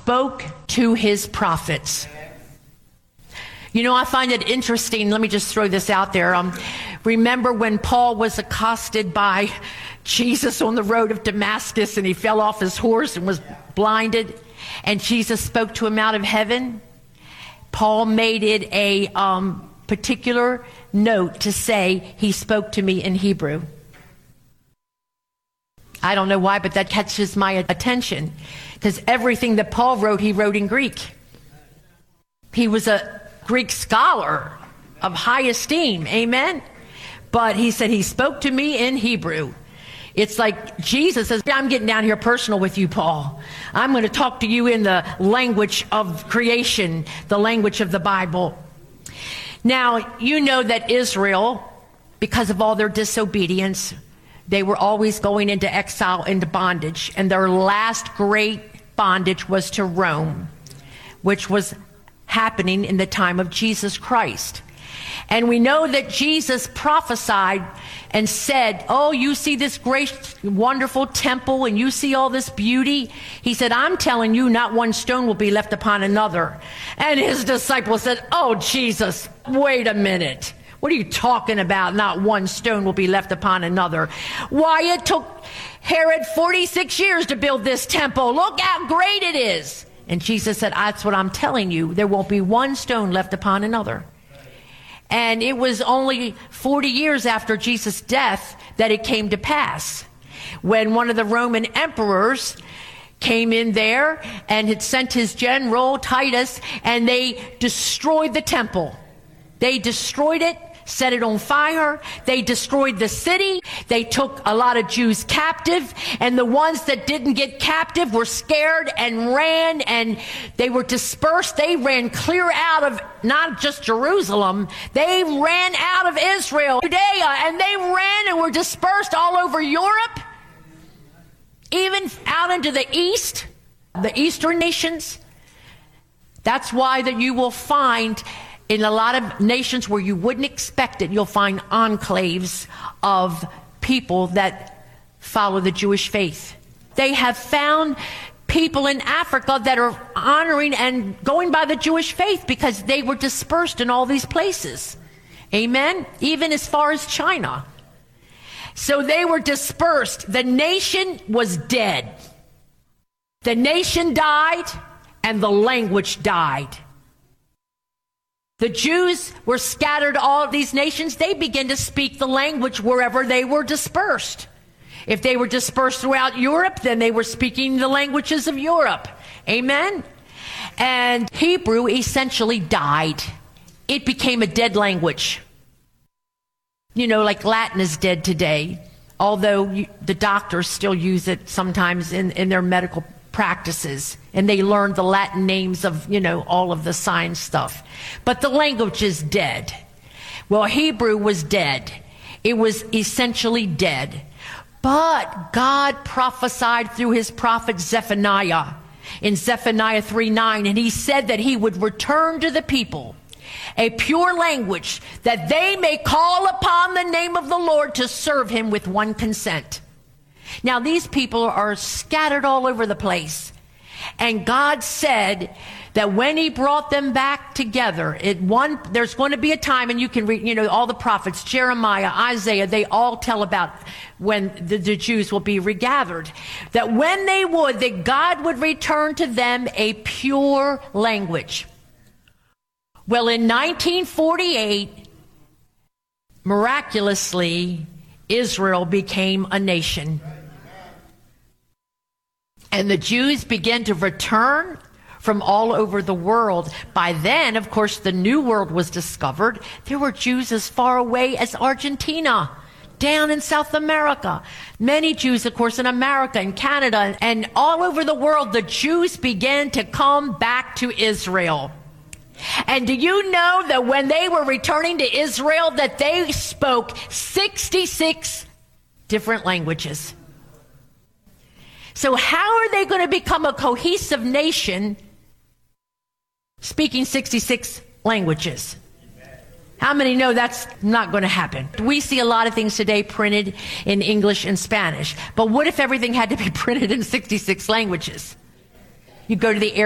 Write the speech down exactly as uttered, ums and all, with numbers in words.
spoke to his prophets. You know, I find it interesting. Let me just throw this out there. Um, remember when Paul was accosted by Jesus on the road of Damascus, and he fell off his horse and was blinded, and Jesus spoke to him out of heaven? Paul made it a um, particular note to say he spoke to me in Hebrew. I don't know why, but that catches my attention, because everything that Paul wrote, he wrote in Greek. He was a Greek scholar of high esteem, amen? But he said he spoke to me in Hebrew. It's like Jesus says, I'm getting down here personal with you, Paul. I'm going to talk to you in the language of creation, the language of the Bible. Now, you know that Israel, because of all their disobedience, they were always going into exile, into bondage. And their last great bondage was to Rome, which was happening in the time of Jesus Christ. And we know that Jesus prophesied and said, oh, you see this great, wonderful temple, and you see all this beauty. He said, I'm telling you, not one stone will be left upon another. And his disciples said, oh, Jesus, wait a minute. What are you talking about? Not one stone will be left upon another. Why, it took Herod forty-six years to build this temple. Look how great it is. And Jesus said, that's what I'm telling you. There won't be one stone left upon another. And it was only forty years after Jesus' death that it came to pass, when one of the Roman emperors came in there and had sent his general Titus, and they destroyed the temple. They destroyed it, set it on fire. They destroyed the city. They took a lot of Jews captive, and the ones that didn't get captive were scared and ran, and they were dispersed. They ran clear out of not just Jerusalem, they ran out of Israel, Judea, and they ran and were dispersed all over Europe, even out into the east, the eastern nations. That's why that you will find in a lot of nations where you wouldn't expect it, you'll find enclaves of people that follow the Jewish faith. They have found people in Africa that are honoring and going by the Jewish faith because they were dispersed in all these places. Amen? Even as far as China. So they were dispersed. The nation was dead. The nation died, and the language died. The Jews were scattered all of these nations. They began to speak the language wherever they were dispersed. If they were dispersed throughout Europe, then they were speaking the languages of Europe. Amen? And Hebrew essentially died. It became a dead language. You know, like Latin is dead today, although you, the doctors still use it sometimes in, in their medical practices, and they learned the Latin names of, you know, all of the science stuff. But the language is dead. Well, Hebrew was dead. It was essentially dead. But God prophesied through his prophet Zephaniah in Zephaniah three nine, and he said that he would return to the people a pure language, that they may call upon the name of the Lord to serve him with one consent. Now, these people are scattered all over the place. And God said that when he brought them back together, it one, there's going to be a time, and you can read, you know, all the prophets, Jeremiah, Isaiah, they all tell about when the, the Jews will be regathered. That when they would, that God would return to them a pure language. Well, in nineteen forty-eight, miraculously, Israel became a nation. And the Jews began to return from all over the world. By then, of course, the New World was discovered. There were Jews as far away as Argentina, down in South America. Many Jews, of course, in America and Canada, and all over the world, the Jews began to come back to Israel. And do you know that when they were returning to Israel, that they spoke sixty-six different languages? So how are they going to become a cohesive nation speaking sixty-six languages? How many know that's not going to happen? We see a lot of things today printed in English and Spanish. But what if everything had to be printed in sixty-six languages? You go to the air